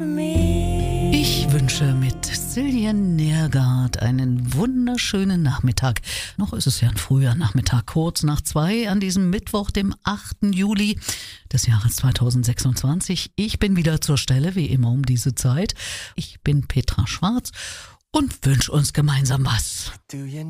Ich wünsche mit Cillian Nergard einen wunderschönen Nachmittag. Noch ist es ja ein früher Nachmittag, kurz nach 2 an diesem Mittwoch, dem 8. Juli des Jahres 2026. Ich bin wieder zur Stelle, wie immer um diese Zeit. Ich bin Petra Schwarz und wünsche uns gemeinsam was.